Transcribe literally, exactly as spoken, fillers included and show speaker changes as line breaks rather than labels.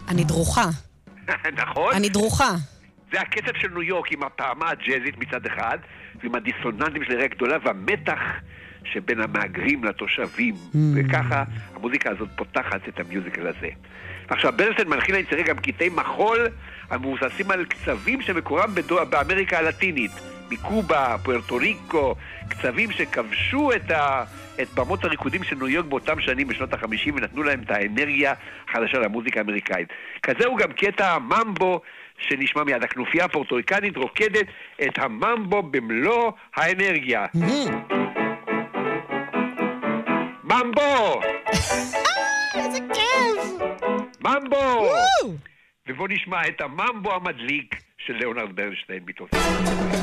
אני דרוכה.
נכון?
אני דרוכה.
זה הקצב של ניו יורק עם הפעמה הג'אזית מצד אחד, ועם הדיסוננטים של עירייה גדולה, והמתח שבין המהגרים לתושבים. Mm. וככה המוזיקה הזאת פותחת את המיוזיקל הזה. עכשיו, ברנשטיין מנחיל ליצירה גם קטעי מחול המבוססים על קצבים שמקורם בדו... באמריקה הלטינית, מקובה, פוארטו ריקו, קצבים שכבשו את, ה... את במות הריקודים של ניו יורק באותם שנים בשנות ה-חמישים ונתנו להם את האנרגיה החדשה למוזיקה האמריקאית. כזה הוא גם קטע ממבו שנשמע מיד. הכנופיה הפורטוריקנית רוקדת את הממבו במלוא האנרגיה. ממבו!
איזה כיף!
ממבו! ובוא נשמע את הממבו המדליק של ליאונרד ברנשטיין מתופעה.